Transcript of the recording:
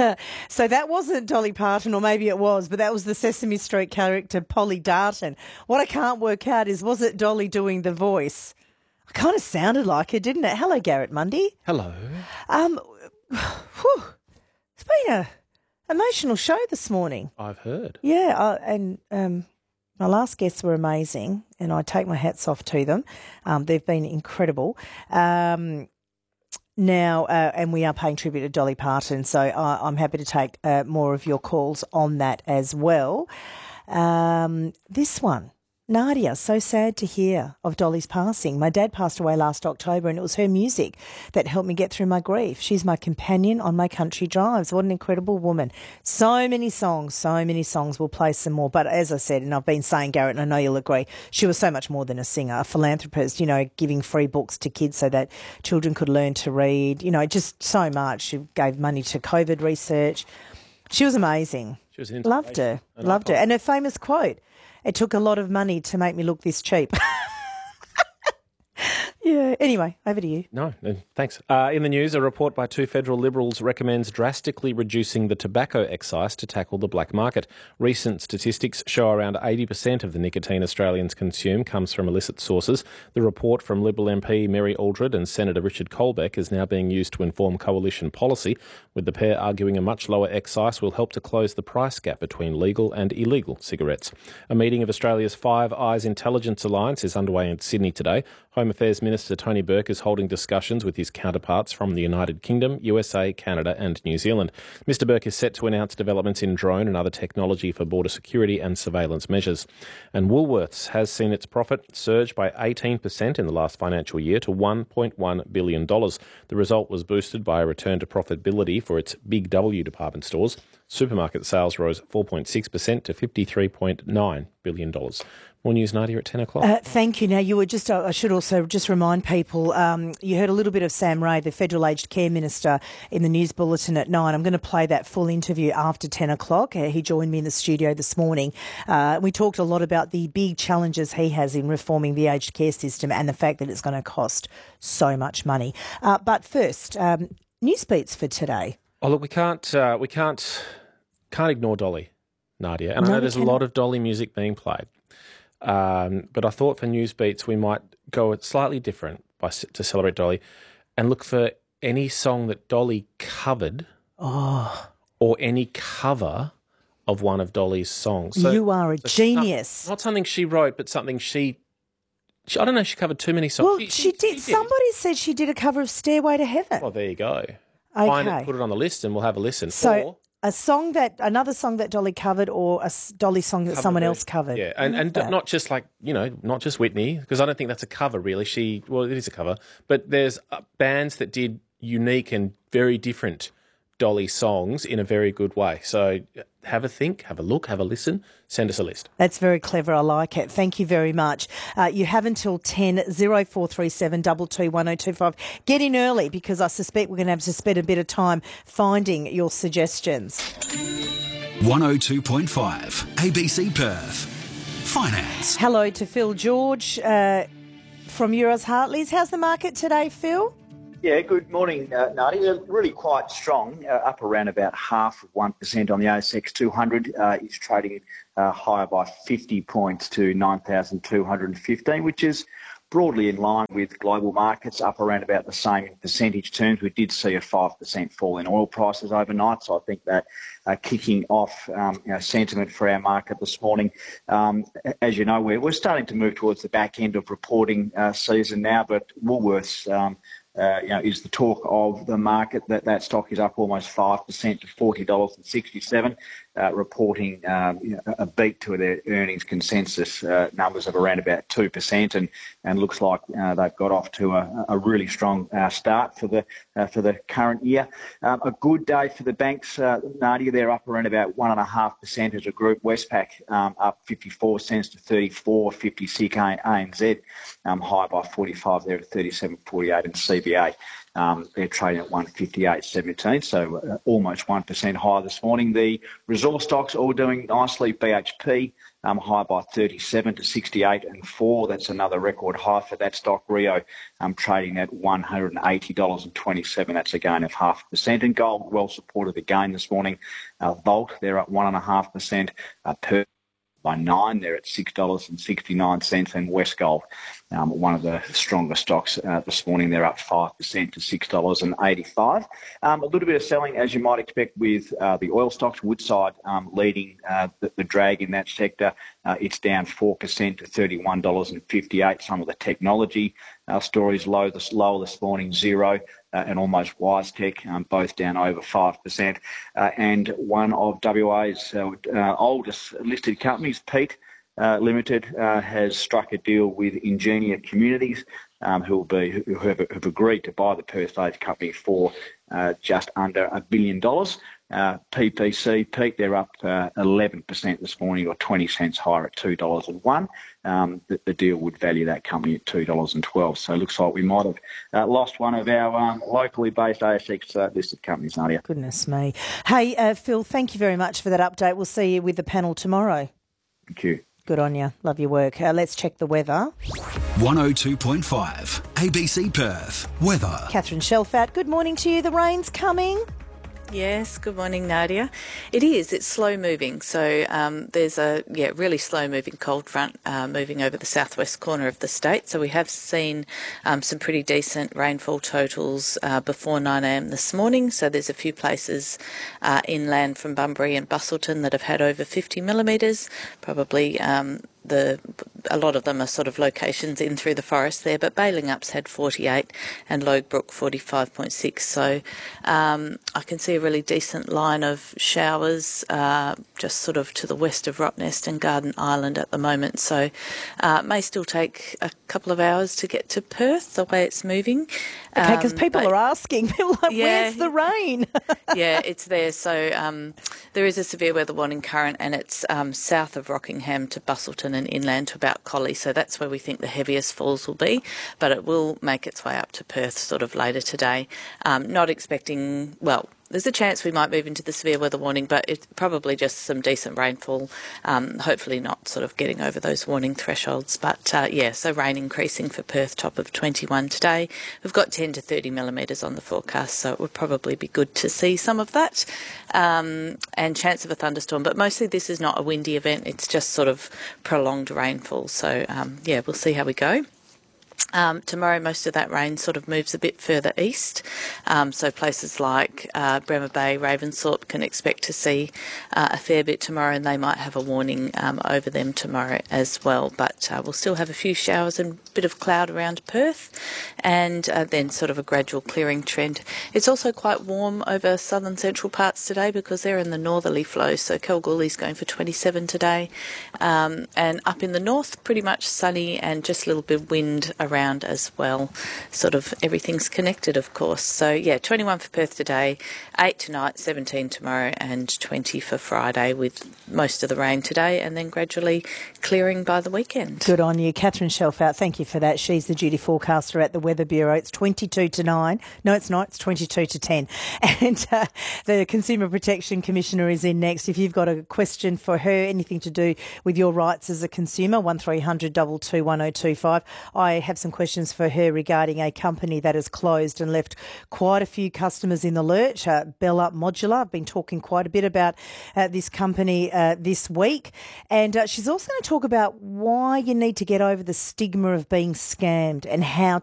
So that wasn't Dolly Parton, or maybe it was, but that was the Sesame Street character Polly Darton. What I can't work out is, was it Dolly doing the voice? It kind of sounded like it, didn't it? Hello, Garrett Mundy. Hello. Whew, it's been a emotional show this morning. I've heard. Yeah, and my last guests were amazing, and I take my hats off to them. They've been incredible. Now, and we are paying tribute to Dolly Parton, so I'm happy to take more of your calls on that as well. This one, Nadia, so sad to hear of Dolly's passing. My dad passed away last October, and it was her music that helped me get through my grief. She's my companion on my country drives. What an incredible woman. So many songs. We'll play some more. But as I said, and I've been saying, Garrett, and I know you'll agree, she was so much more than a singer, a philanthropist, giving free books to kids so that children could learn to read, just so much. She gave money to COVID research. She was amazing. She was an Loved her. And her famous quote, "It took a lot of money to make me look this cheap." Yeah. Anyway, over to you. No, thanks. In the news, a report by two federal Liberals recommends drastically reducing the tobacco excise to tackle the black market. Recent statistics show around 80% of the nicotine Australians consume comes from illicit sources. The report from Liberal MP Mary Aldred and Senator Richard Colbeck is now being used to inform coalition policy, with the pair arguing a much lower excise will help to close the price gap between legal and illegal cigarettes. A meeting of Australia's Five Eyes Intelligence Alliance is underway in Sydney today. Home Affairs Minister Tony Burke is holding discussions with his counterparts from the United Kingdom, USA, Canada and New Zealand. Mr Burke is set to announce developments in drone and other technology for border security and surveillance measures. And Woolworths has seen its profit surge by 18% in the last financial year to $1.1 billion. The result was boosted by a return to profitability for its Big W department stores. Supermarket sales rose 4.6% to $53.9 billion. More news, Nadia, at 10 o'clock. Thank you. Now, you were just, I should also just remind people, you heard a little bit of Sam Ray, the Federal Aged Care Minister, in the news bulletin at 9. I'm going to play that full interview after 10 o'clock. He joined me in the studio this morning. We talked a lot about the big challenges he has in reforming the aged care system and the fact that it's going to cost so much money. But first, news beats for today. Oh, look, we can't ignore Dolly, Nadia. And I know there's a lot of Dolly music being played. But I thought for news beats we might go slightly different to celebrate Dolly and look for any song that Dolly covered or any cover of one of Dolly's songs. So, you are a genius. Not something she wrote, but something she I don't know, she covered too many songs. Well, she did. Somebody said she did a cover of Stairway to Heaven. Well, there you go. Okay. Find it, put it on the list and we'll have a listen. So another song that Dolly covered, or a Dolly song that someone else covered. Yeah, and not just not just Whitney, because I don't think that's a cover really. It is a cover, but there's bands that did unique and very different Dolly songs in a very good way. So have a think, have a look, have a listen, send us a list. That's very clever. I like it. Thank you very much. You have until 10 0437 22 1025. Get in early because I suspect we're going to have to spend a bit of time finding your suggestions. 102.5 ABC Perth. Finance. Hello to Phil George from Euros Hartleys. How's the market today, Phil? Yeah, good morning, Nadia. Really quite strong, up around about 0.5% on the ASX 200. Is trading higher by 50 points to 9,215, which is broadly in line with global markets, up around about the same in percentage terms. We did see a 5% fall in oil prices overnight, so I think that kicking off sentiment for our market this morning. As you know, we're starting to move towards the back end of reporting season now, but Woolworths is the talk of the market. That stock is up almost 5% to $40.67, reporting a beat to their earnings consensus numbers of around about 2%, and looks like they've got off to a really strong start for the current year. A good day for the banks, Nadia. They're up around about 1.5% as a group. Westpac up 54 cents to 34.56. ANZ high by 45 there at 37.48, and CBA they're trading at 158.17, so almost 1% higher this morning. The resource stocks all doing nicely. BHP high by 37 to 68.4. That's another record high for that stock. Rio trading at $180.27. That's a gain of 0.5%. And gold well supported again this morning. Volt, they're up 1.5%. Per by 9, they're at $6.69, and Westgold, one of the stronger stocks this morning, they're up 5% to $6.85. A little bit of selling, as you might expect, with the oil stocks. Woodside leading the drag in that sector. It's down 4% to $31.58. Some of the technology stories lower this morning, Xero and almost WiseTech, both down over 5%. And one of WA's oldest listed companies, Peet Limited, has struck a deal with Ingenia Communities, who have agreed to buy the Perth-based company for just under $1 billion. PPC, Peet, they're up 11% this morning, or 20 cents higher at $2.01. The deal would value that company at $2.12. So it looks like we might have lost one of our locally based ASX listed companies, Nadia. Goodness me. Hey, Phil, thank you very much for that update. We'll see you with the panel tomorrow. Thank you. Good on you. Love your work. Let's check the weather. 102.5 ABC Perth. Weather. Catherine Shelfat, good morning to you. The rain's coming. Yes, good morning, Nadia. It is. It's slow moving. So there's a really slow moving cold front moving over the southwest corner of the state. So we have seen some pretty decent rainfall totals before 9 a.m. this morning. So there's a few places inland from Bunbury and Busselton that have had over 50 millimetres. Probably a lot of them are sort of locations in through the forest there, but Bailingup's had 48 and Logue 45.6. So I can see a really decent line of showers just sort of to the west of Rottnest and Garden Island at the moment. So it may still take a couple of hours to get to Perth, the way it's moving. Okay, because people are asking, people are like, where's the rain? Yeah, it's there. So there is a severe weather warning current, and it's south of Rockingham to Busselton and inland to about Collie. So that's where we think the heaviest falls will be, but it will make its way up to Perth sort of later today. Not expecting, there's a chance we might move into the severe weather warning, but it's probably just some decent rainfall, hopefully not sort of getting over those warning thresholds. But so rain increasing for Perth, top of 21 today. We've got 10 to 30 millimetres on the forecast, so it would probably be good to see some of that. And chance of a thunderstorm, but mostly this is not a windy event, it's just sort of prolonged rainfall. So, we'll see how we go. Tomorrow, most of that rain sort of moves a bit further east. So places like Bremer Bay, Ravensthorpe can expect to see a fair bit tomorrow, and they might have a warning over them tomorrow as well. But we'll still have a few showers and a bit of cloud around Perth, and then sort of a gradual clearing trend. It's also quite warm over southern central parts today because they're in the northerly flow. So Kalgoorlie's going for 27 today. And up in the north, pretty much sunny and just a little bit of wind around as well. Sort of everything's connected, of course. So 21 for Perth today, 8 tonight, 17 tomorrow, and 20 for Friday, with most of the rain today and then gradually clearing by the weekend. Good on you. Catherine Shelfat, thank you for that. She's the duty forecaster at the Weather Bureau. It's 22 to 9. No, it's not. It's 22 to 10. And the Consumer Protection Commissioner is in next. If you've got a question for her, anything to do with your rights as a consumer, 1300 22 1025. I have some questions for her regarding a company that has closed and left quite a few customers in the lurch. Bella Modular. I've been talking quite a bit about this company this week. And she's also going to talk about why you need to get over the stigma of being scammed and how